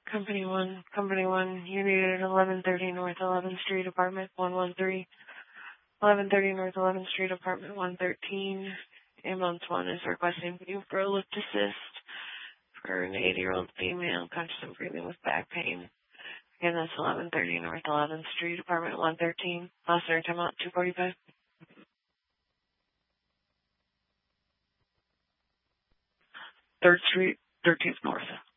Company 1, you needed 1130 North 11th Street, apartment 113. 1130 North 11th Street, apartment 113. Ambulance 1 is requesting you for a lift assist for an 80-year-old female conscious and breathing with back pain. Again, that's 1130 North 11th Street, apartment 113. Last nurse time out, 245. 3rd Street, 13th North.